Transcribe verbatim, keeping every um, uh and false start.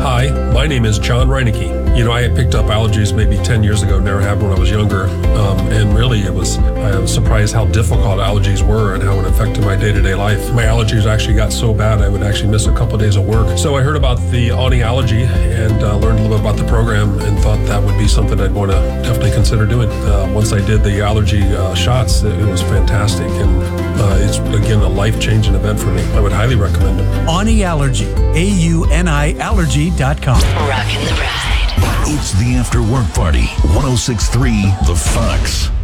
Hi, my name is John Reinecke. You know, I had picked up allergies maybe ten years ago, never had when I was younger. Um, and really, it was, I was surprised how difficult allergies were and how it affected my day-to-day life. My allergies actually got so bad, I would actually miss a couple of days of work. So I heard about the Ani Allergy and uh, learned a little bit about the program and thought that would be something I'd want to definitely consider doing. Uh, once I did the allergy uh, shots, it, it was fantastic. And uh, it's, again, a life-changing event for me. I would highly recommend it. Ani Allergy, A U N I allergy dot com. Rockin' the ride. It's the After Work Party, one oh six point three The Fox.